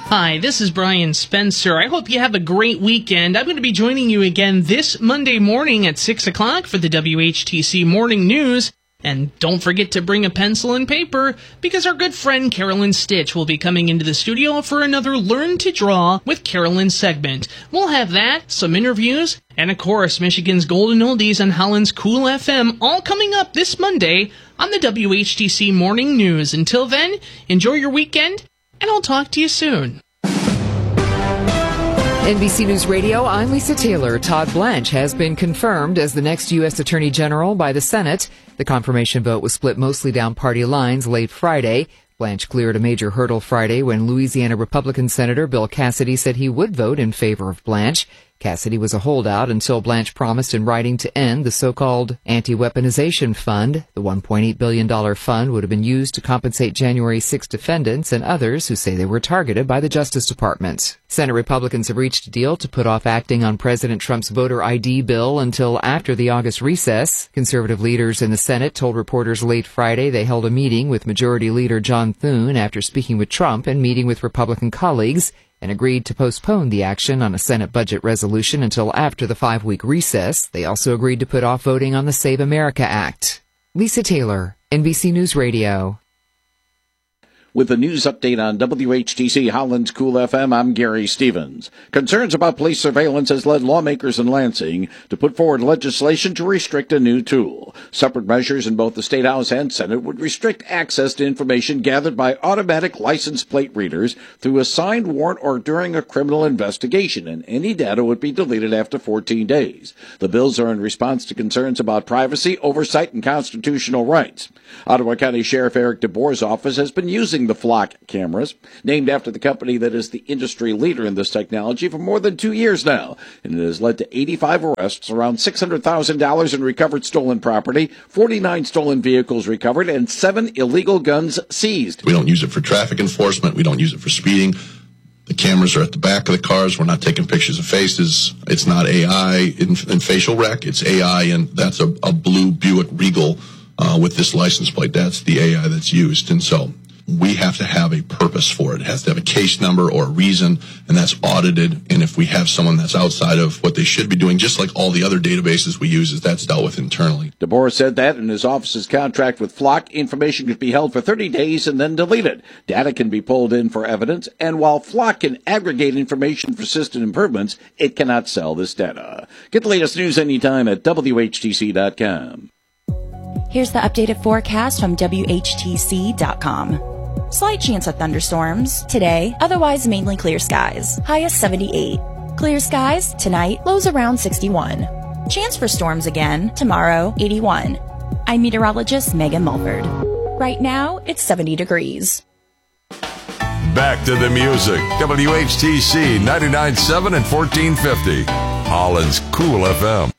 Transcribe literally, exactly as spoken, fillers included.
Hi, this is Brian Spencer. I hope you have a great weekend. I'm going to be joining you again this Monday morning at six o'clock for the W H T C Morning News. And don't forget to bring a pencil and paper, because our good friend Carolyn Stitch will be coming into the studio for another Learn to Draw with Carolyn segment. We'll have that, some interviews, and of course, Michigan's Golden Oldies and Holland's Cool F M all coming up this Monday on the W H T C Morning News. Until then, enjoy your weekend, and I'll talk to you soon. N B C News Radio, I'm Lisa Taylor. Todd Blanche has been confirmed as the next U S Attorney General by the Senate. The confirmation vote was split mostly down party lines late Friday. Blanche cleared a major hurdle Friday when Louisiana Republican Senator Bill Cassidy said he would vote in favor of Blanche. Cassidy was a holdout until Blanche promised in writing to end the so-called anti-weaponization fund. The one point eight billion dollars fund would have been used to compensate January sixth defendants and others who say they were targeted by the Justice Department. Senate Republicans have reached a deal to put off acting on President Trump's voter I D bill until after the August recess. Conservative leaders in the Senate told reporters late Friday they held a meeting with Majority Leader John Thune after speaking with Trump and meeting with Republican colleagues, and agreed to postpone the action on a Senate budget resolution until after the five-week recess. They also agreed to put off voting on the Save America Act. Lisa Taylor, N B C News Radio. With a news update on W H T C Holland's Cool F M, I'm Gary Stevens. Concerns about police surveillance has led lawmakers in Lansing to put forward legislation to restrict a new tool. Separate measures in both the State House and Senate would restrict access to information gathered by automatic license plate readers through a signed warrant or during a criminal investigation, and any data would be deleted after fourteen days. The bills are in response to concerns about privacy, oversight, and constitutional rights. Ottawa County Sheriff Eric DeBoer's office has been using the Flock cameras, named after the company that is the industry leader in this technology, for more than two years now, and it has led to eighty-five arrests, around six hundred thousand dollars in recovered stolen property, forty-nine stolen vehicles recovered, and seven illegal guns seized. We don't use it for traffic enforcement. We don't use it for speeding. The cameras are at the back of the cars. We're not taking pictures of faces. It's not A I in, in facial rec. It's A I, and that's a, a blue Buick Regal uh, with this license plate. That's the A I that's used, and so we have to have a purpose for it. It has to have a case number or a reason, and that's audited. And if we have someone that's outside of what they should be doing, just like all the other databases we use, is that's dealt with internally. DeBoer said that in his office's contract with Flock, information could be held for thirty days and then deleted. Data can be pulled in for evidence, and while Flock can aggregate information for system improvements, it cannot sell this data. Get the latest news anytime at W H T C dot com. Here's the updated forecast from W H T C dot com. Slight chance of thunderstorms today, otherwise mainly clear skies. High is seventy-eight. Clear skies tonight, lows around sixty-one. Chance for storms again tomorrow, eighty-one. I'm meteorologist Megan Mulford. Right now, it's seventy degrees. Back to the music. W H T C ninety-nine point seven and fourteen fifty. Holland's Cool F M.